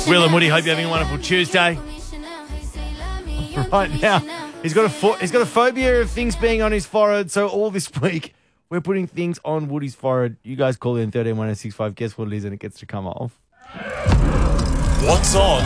Will and Woody, hope you're having a wonderful Tuesday. Right now, he's got a phobia of things being on his forehead. So all this week, we're putting things on Woody's forehead. You guys call in 131065. Guess what it is, and it gets to come off. What's on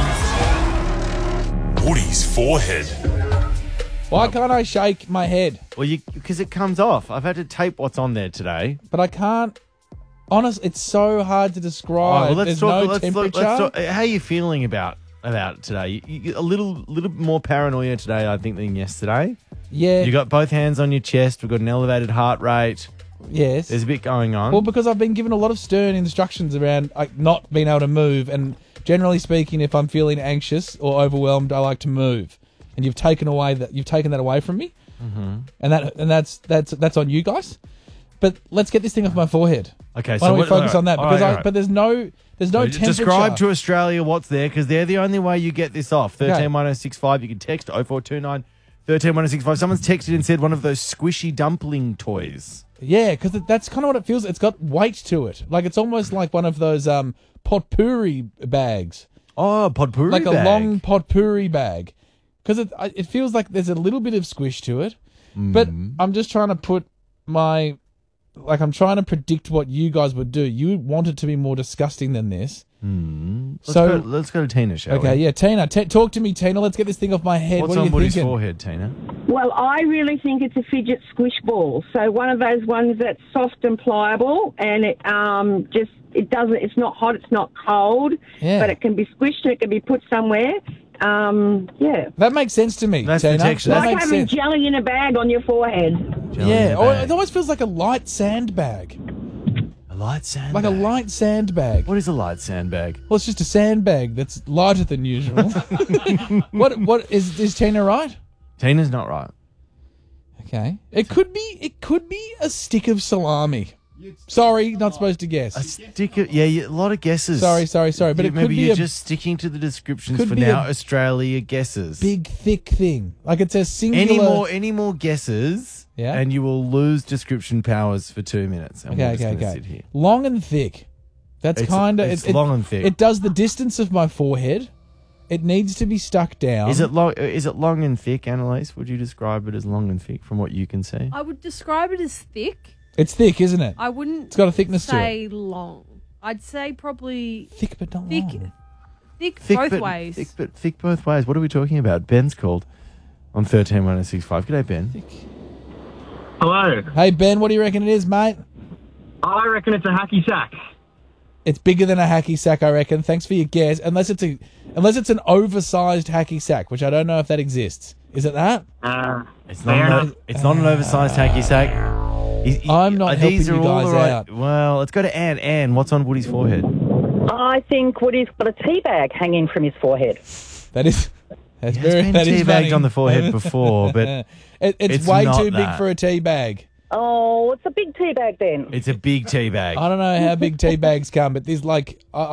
Woody's forehead? Why can't I shake my head? Well, because it comes off. I've had to tape what's on there today. But I can't. Honest, it's so hard to describe. There's no temperature. Let's talk. How are you feeling about it today? You a little more paranoia today, I think, than yesterday. Yeah. You got both hands on your chest. We've got an elevated heart rate. Yes. There's a bit going on. Well, because I've been given a lot of stern instructions around not being able to move, and generally speaking, if I'm feeling anxious or overwhelmed, I like to move. And you've taken that away from me, and that's on you guys. But let's get this thing off my forehead. Okay, why don't we focus on that? Because all right. but there's no temperature. Describe to Australia what's there, because they're the only way you get this off. 131065. You can text 0429 131065. Someone's texted and said one of those squishy dumpling toys. Yeah, because that's kind of what it feels. It's got weight to it. Like it's almost like one of those potpourri bags. Oh, potpourri like bag. A long potpourri bag. Because it feels like there's a little bit of squish to it. But I'm just trying to put I'm trying to predict what you guys would do. You want it to be more disgusting than this. Let's go to Tina, shall we? Okay, yeah, Tina. Talk to me, Tina. Let's get this thing off my head. What's what are on you Woody's thinking? forehead, Tina? Well, I really think it's a fidget squish ball. So one of those ones that's soft and pliable, and it's not hot, it's not cold, but it can be squished and it can be put somewhere. Yeah. That makes sense to me, That's Tina. the texture. That Like makes having sense. jelly in a bag on your forehead. Yeah, or it almost feels like a light sandbag. A light sandbag? Like a light sandbag. What is a light sandbag? Well, it's just a sandbag that's lighter than usual. What is Tina right? Tina's not right. Okay. It could be a stick of salami. Sorry, not supposed to guess. A stick of, a lot of guesses. Sorry. But it could maybe be you're just sticking to the descriptions could for be now. a Australia guesses. big, thick thing. Like it's a singular... Any more guesses, Yeah? and you will lose description powers for 2 minutes. And we're just gonna sit here. Long and thick. That's It's kind of... it's long and thick. It does the distance of my forehead. It needs to be stuck down. Is it long and thick, Annalise? Would you describe it as long and thick from what you can see? I would describe it as thick. It's thick, isn't it? I wouldn't. It's got a thickness to it. say long. I'd say probably Thick but not thick. long. Thick both but, ways. Thick both ways. What are we talking about? Ben's called on 131065. G'day, Ben. Hello. Hey, Ben, what do you reckon it is, mate? I reckon it's a hacky sack. It's bigger than a hacky sack, I reckon. Thanks for your guess. Unless it's an oversized hacky sack, which I don't know if that exists. Is it that? It's not an oversized hacky sack. I'm not helping these are you guys all right. out. Well, let's go to Anne. Anne, what's on Woody's forehead? I think Woody's got a tea bag hanging from his forehead. That's He very has been that is teabagged funny. on the forehead before, but it's way not too big that. for a tea bag. Oh, it's a big tea bag then. It's a big tea bag. I don't know how big tea bags come, but there's